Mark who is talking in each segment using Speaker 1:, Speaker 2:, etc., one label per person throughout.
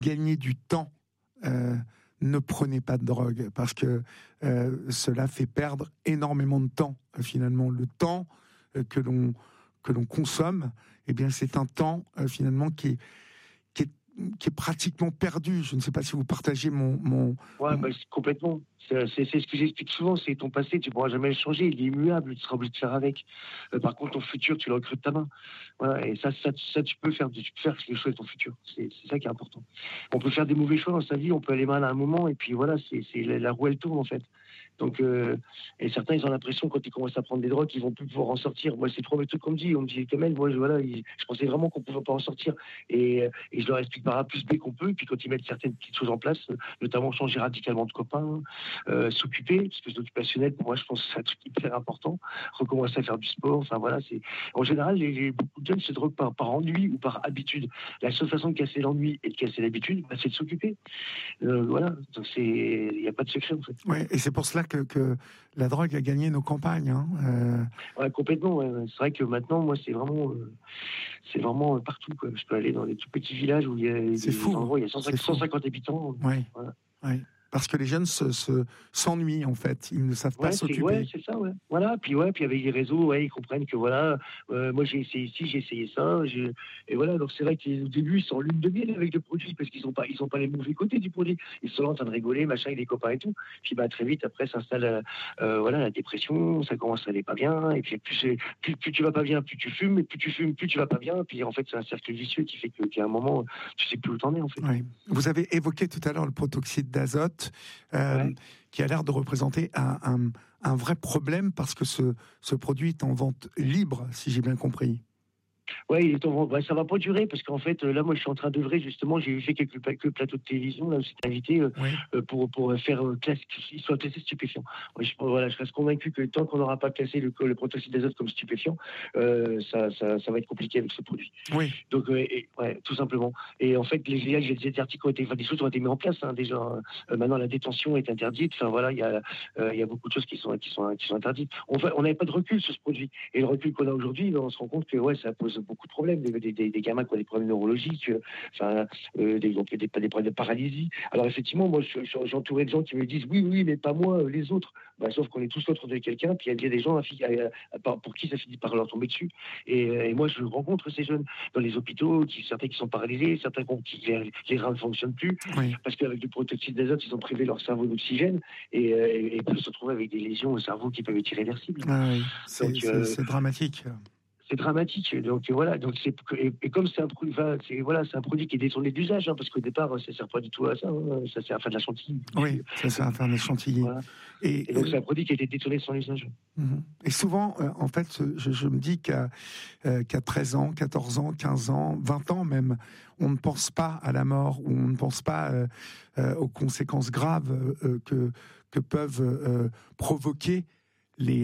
Speaker 1: gagner du temps, ne prenez pas de drogue, parce que cela fait perdre énormément de temps, finalement. Le temps que l'on consomme, eh bien, c'est un temps, finalement, qui est pratiquement perdu. Je ne sais pas si vous partagez mon...
Speaker 2: Ouais, complètement. C'est ce que j'explique souvent, c'est ton passé, tu ne pourras jamais le changer, il est immuable, tu seras obligé de faire avec. Par contre, ton futur, tu le recrutes de ta main. Voilà, et ça tu peux faire les choix de ton futur. C'est ça qui est important. On peut faire des mauvais choix dans sa vie, on peut aller mal à un moment, et puis voilà, c'est la roue, elle tourne, en fait. Donc, et certains, ils ont l'impression, quand ils commencent à prendre des drogues, qu'ils vont plus pouvoir en sortir. Moi, c'est le premier truc qu'on me dit. On me dit, Kamel, moi, je pensais vraiment qu'on pouvait pas en sortir. Et je leur explique par A plus B qu'on peut. Et puis, quand ils mettent certaines petites choses en place, notamment changer radicalement de copains, s'occuper, parce que c'est occupationnel, pour moi, je pense que c'est un truc hyper important. Recommencer à faire du sport. Enfin, voilà, en général, beaucoup de jeunes se droguent par ennui ou par habitude. La seule façon de casser l'ennui et de casser l'habitude, c'est de s'occuper. Voilà. Donc, il n'y a pas de secret, en fait.
Speaker 1: Ouais, et c'est pour cela que la drogue a gagné nos campagnes. Hein.
Speaker 2: Ouais, complètement. Ouais. C'est vrai que maintenant, moi, c'est vraiment partout, quoi. Je peux aller dans des tout petits villages où il y a endroits où il y a 150 habitants.
Speaker 1: Ouais. Voilà. Ouais. Parce que les jeunes s'ennuient, en fait. Ils ne savent pas s'occuper.
Speaker 2: Ouais, c'est ça, ouais. Voilà, puis avec les réseaux, ouais, ils comprennent que voilà, moi j'ai essayé ici, j'ai essayé ça, et voilà, donc c'est vrai qu'au début, ils sont en lune de miel avec le produit, parce qu'ils ont pas les mauvais côtés du produit. Ils sont là en train de rigoler, machin, avec les copains et tout. Puis très vite, après, s'installe la dépression, ça commence à aller pas bien, et puis plus tu vas pas bien, plus tu fumes, et plus tu fumes, plus tu vas pas bien, puis en fait, c'est un cercle vicieux qui fait qu'à un moment, tu sais plus où t'en es, en fait.
Speaker 1: Oui. Vous avez évoqué tout à l'heure le protoxyde d'azote, qui a l'air de représenter un vrai problème, parce que ce produit est en vente libre, si j'ai bien compris.
Speaker 2: Ouais, il est en vente. Ça va pas durer, parce qu'en fait, là, moi, je suis en train d'œuvrer, justement, j'ai fait quelques plateaux de télévision, là, où j'étais invité, pour faire qu'ils soient classés stupéfiants. Je reste convaincu que tant qu'on n'aura pas classé le protoxyde d'azote comme stupéfiant, ça va être compliqué avec ce produit.
Speaker 1: Oui.
Speaker 2: Donc, tout simplement. Et en fait, des articles des choses ont été mis en place, hein, déjà. Maintenant, la détention est interdite. Enfin, voilà, il y a beaucoup de choses qui sont interdites. On n'avait pas de recul sur ce produit. Et le recul qu'on a aujourd'hui, on se rend compte que, ça pose beaucoup de problèmes, des gamins qui ont des problèmes neurologiques, des problèmes de paralysie. Alors effectivement, moi, j'ai entouré de gens qui me disent oui, mais pas moi, les autres. Sauf qu'on est tous l'autre de quelqu'un, puis il y a des gens pour qui ça finit par leur tomber dessus. Et moi, je rencontre ces jeunes dans les hôpitaux, certains qui sont paralysés, certains qui les reins ne fonctionnent plus, parce qu'avec le protoxyde d'azote, ils ont privé leur cerveau d'oxygène, et peuvent se retrouver avec des lésions au cerveau qui peuvent être irréversibles.
Speaker 1: Ah oui, c'est dramatique.
Speaker 2: C'est dramatique. Donc voilà. Et comme c'est un produit, c'est un produit qui est détourné d'usage, parce qu'au départ, ça sert pas du tout à ça. Ça sert à faire de la chantilly.
Speaker 1: Oui, ça sert à faire de la chantilly.
Speaker 2: Voilà. Et donc c'est un produit qui a été détourné de son usage.
Speaker 1: Et souvent, en fait, je me dis qu'à 13 ans, 14 ans, 15 ans, 20 ans même, on ne pense pas à la mort, ou on ne pense pas aux conséquences graves que peuvent provoquer les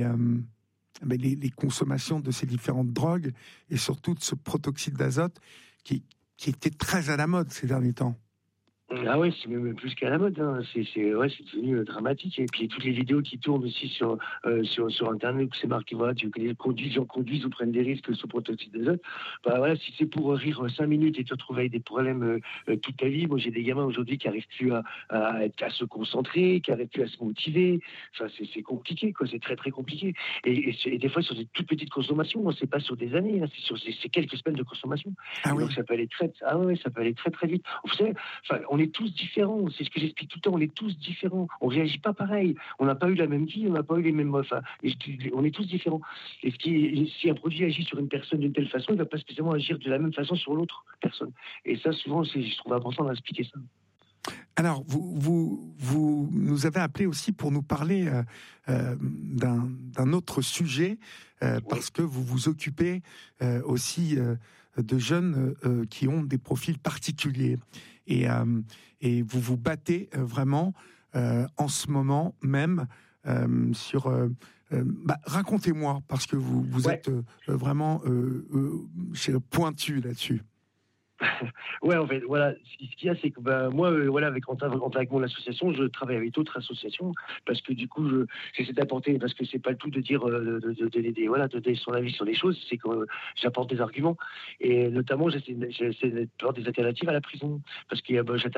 Speaker 1: consommations de ces différentes drogues, et surtout de ce protoxyde d'azote qui était très à la mode ces derniers temps.
Speaker 2: Ah ouais, c'est même plus qu'à la mode. C'est devenu dramatique. Et puis toutes les vidéos qui tournent aussi sur Internet, où c'est marqué, voilà, les gens conduisent ou prennent des risques sous protoxyde d'azote. Si c'est pour rire 5 minutes et te retrouver avec des problèmes toute ta vie. Moi, j'ai des gamins aujourd'hui qui n'arrivent plus à se concentrer, qui n'arrivent plus à se motiver. Enfin, c'est compliqué, quoi. C'est très, très compliqué. Et des fois, sur des toutes petites consommations, c'est pas sur des années, c'est sur ces quelques semaines de consommation. Donc, ça peut aller ça peut aller très, très vite. Vous savez, on est tous différents, c'est ce que j'explique tout le temps, on est tous différents, on réagit pas pareil, on n'a pas eu la même vie, on n'a pas eu les mêmes... on est tous différents. Et si un produit agit sur une personne d'une telle façon, il ne va pas spécialement agir de la même façon sur l'autre personne. Et ça, souvent, je trouve important d'expliquer ça.
Speaker 1: Alors, vous nous avez appelé aussi pour nous parler d'un autre sujet, parce que vous vous occupez aussi de jeunes qui ont des profils particuliers, et vous vous battez vraiment en ce moment même sur... racontez-moi, parce que vous êtes vraiment pointu là-dessus.
Speaker 2: Ouais, en fait, voilà, ce qu'il y a, c'est que bah, moi, voilà, avec mon association, je travaille avec d'autres associations parce que du coup, j'essaie d'apporter, parce que c'est pas le tout de dire, de donner voilà, de donner son avis sur les choses, c'est que j'apporte des arguments et notamment, j'essaie d'avoir des alternatives à la prison parce qu'il y a, bah,